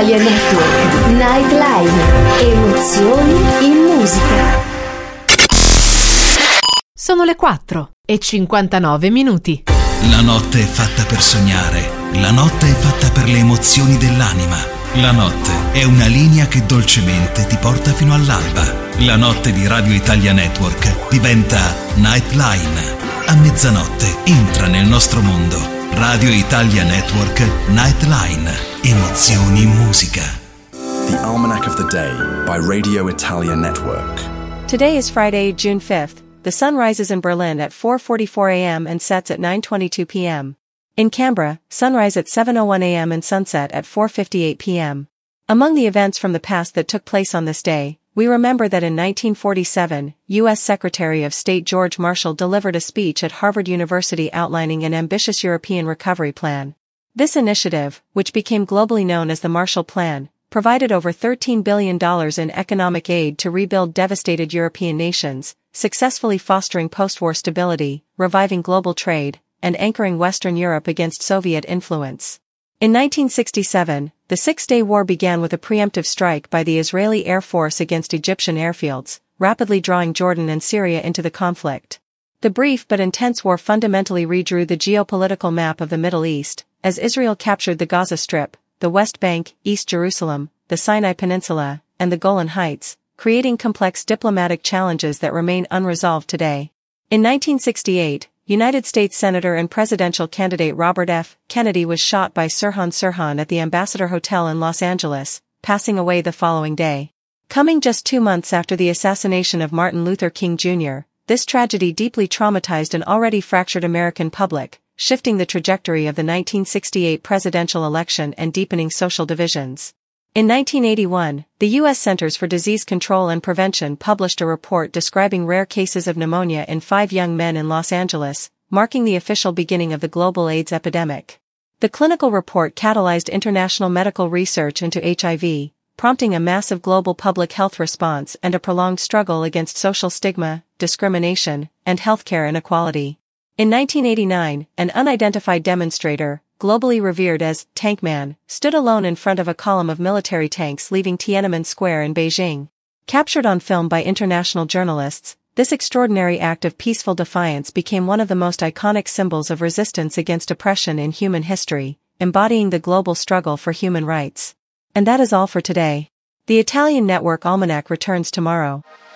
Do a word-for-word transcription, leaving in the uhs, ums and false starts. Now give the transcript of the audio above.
Italia Network, Nightline, emozioni in musica. Sono le quattro e cinquantanove minuti. La notte è fatta per sognare, la notte è fatta per le emozioni dell'anima. La notte è una linea che dolcemente ti porta fino all'alba. La notte di Radio Italia Network diventa Nightline. A mezzanotte entra nel nostro mondo. Radio Italia Network, Nightline, emozioni in musica. The Almanac of the Day by Radio Italia Network. Today is Friday, June fifth. The sun rises in Berlin at four forty-four a.m. and sets at nine twenty-two p.m. In Canberra, sunrise at seven oh one a.m. and sunset at four fifty-eight p.m. Among the events from the past that took place on this day, we remember that in nineteen forty-seven, U S Secretary of State George Marshall delivered a speech at Harvard University outlining an ambitious European recovery plan. This initiative, which became globally known as the Marshall Plan, provided over thirteen billion dollars in economic aid to rebuild devastated European nations, successfully fostering post-war stability, reviving global trade, and anchoring Western Europe against Soviet influence. In nineteen sixty-seven, the Six-Day War began with a preemptive strike by the Israeli Air Force against Egyptian airfields, rapidly drawing Jordan and Syria into the conflict. The brief but intense war fundamentally redrew the geopolitical map of the Middle East, as Israel captured the Gaza Strip, the West Bank, East Jerusalem, the Sinai Peninsula, and the Golan Heights, creating complex diplomatic challenges that remain unresolved today. In nineteen sixty-eight, United States Senator and presidential candidate Robert F. Kennedy was shot by Sirhan Sirhan at the Ambassador Hotel in Los Angeles, passing away the following day. Coming just two months after the assassination of Martin Luther King Junior, this tragedy deeply traumatized an already fractured American public, shifting the trajectory of the nineteen sixty-eight presidential election and deepening social divisions. In nineteen eighty-one, the U S Centers for Disease Control and Prevention published a report describing rare cases of pneumonia in five young men in Los Angeles, marking the official beginning of the global AIDS epidemic. The clinical report catalyzed international medical research into H I V, prompting a massive global public health response and a prolonged struggle against social stigma, discrimination, and healthcare inequality. In nineteen eighty-nine, an unidentified demonstrator, globally revered as Tank Man, stood alone in front of a column of military tanks leaving Tiananmen Square in Beijing. Captured on film by international journalists, this extraordinary act of peaceful defiance became one of the most iconic symbols of resistance against oppression in human history, embodying the global struggle for human rights. And that is all for today. The Italian Network Almanac returns tomorrow.